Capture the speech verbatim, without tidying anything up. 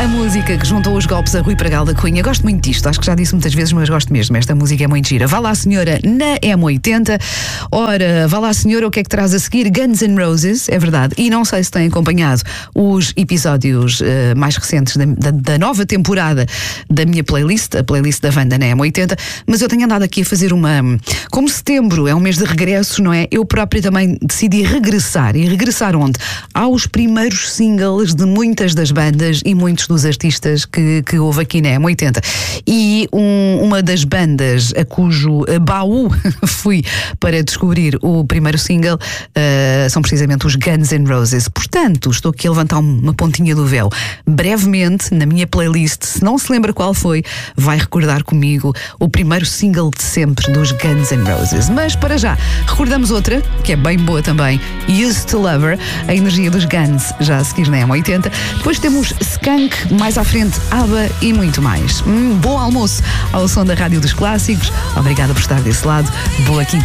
A música que juntou os golpes a Rui Pragal da Cunha. Gosto muito disto, acho que já disse muitas vezes, mas gosto mesmo. Esta música é muito gira. Vá lá, senhora, na M oitenta. Ora, vá lá, senhora, o que é que traz a seguir? Guns N' Roses, é verdade. E não sei se têm acompanhado os episódios uh, mais recentes da, da, da nova temporada da minha playlist, a playlist da Wanda na M oitenta, mas eu tenho andado aqui a fazer uma... Como setembro é um mês de regressos, não é? Eu própria também decidi regressar. E regressar onde? Aos primeiros singles de muitas das bandas e muitos dos artistas que, que houve aqui na M oitenta. E um, uma das bandas a cujo baú fui para descobrir o primeiro single uh, são precisamente os Guns N' Roses. Portanto, estou aqui a levantar uma pontinha do véu. Brevemente, na minha playlist, se não se lembra qual foi, vai recordar comigo o primeiro single de sempre dos Guns N' Roses. Mas para já, recordamos outra, que é bem boa também, Used to Love Her, a energia dos Guns, já a seguir na M oitenta. Depois temos Skunk, mais à frente ABBA e muito mais. Hum, bom almoço ao som da Rádio dos Clássicos. Obrigada por estar desse lado. Boa quinta.